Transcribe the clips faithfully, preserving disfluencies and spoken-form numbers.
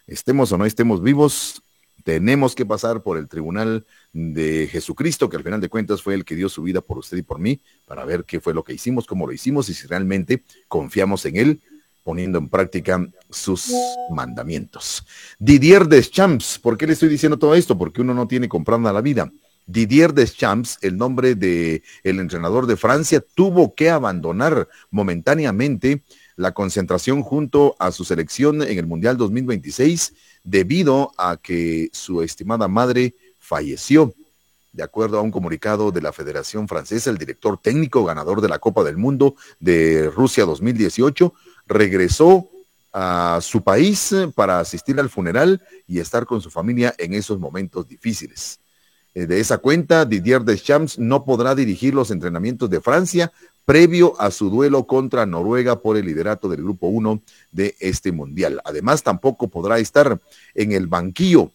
estemos o no estemos vivos, tenemos que pasar por el tribunal de Jesucristo, que al final de cuentas fue el que dio su vida por usted y por mí, para ver qué fue lo que hicimos, cómo lo hicimos y si realmente confiamos en él, poniendo en práctica sus mandamientos. Didier Deschamps, ¿por qué le estoy diciendo todo esto? Porque uno no tiene comprando la vida. Didier Deschamps, el nombre de el entrenador de Francia, tuvo que abandonar momentáneamente la concentración junto a su selección en el Mundial dos mil veintiséis debido a que su estimada madre falleció. De acuerdo a un comunicado de la Federación Francesa, el director técnico ganador de la Copa del Mundo de Rusia dos mil dieciocho regresó a su país para asistir al funeral y estar con su familia en esos momentos difíciles. De esa cuenta, Didier Deschamps no podrá dirigir los entrenamientos de Francia previo a su duelo contra Noruega por el liderato del Grupo uno de este Mundial. Además, tampoco podrá estar en el banquillo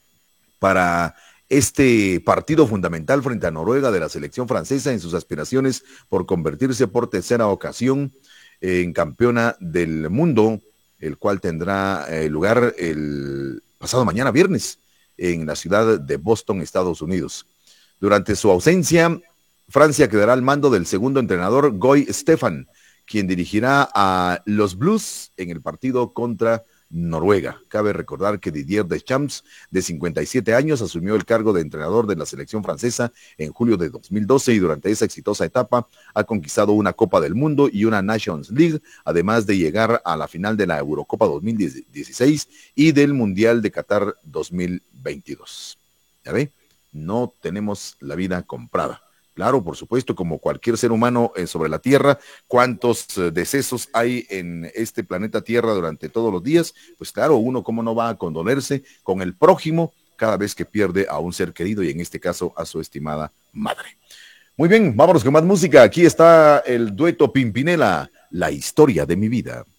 para este partido fundamental frente a Noruega de la selección francesa en sus aspiraciones por convertirse por tercera ocasión en campeona del mundo, el cual tendrá eh, lugar el pasado mañana viernes en la ciudad de Boston, Estados Unidos. Durante su ausencia, Francia quedará al mando del segundo entrenador, Guy Stefan, quien dirigirá a los Blues en el partido contra Noruega. Cabe recordar que Didier Deschamps, de cincuenta y siete años, asumió el cargo de entrenador de la selección francesa en julio de dos mil doce y durante esa exitosa etapa ha conquistado una Copa del Mundo y una Nations League, además de llegar a la final de la Eurocopa dos mil dieciséis y del Mundial de Qatar dos mil veintidós. ¿Ya ve? No tenemos la vida comprada. Claro, por supuesto, como cualquier ser humano eh, sobre la Tierra, cuántos eh, decesos hay en este planeta Tierra durante todos los días, pues claro, uno cómo no va a condolerse con el prójimo cada vez que pierde a un ser querido y en este caso a su estimada madre. Muy bien, vámonos con más música. Aquí está el dueto Pimpinela, La historia de mi vida.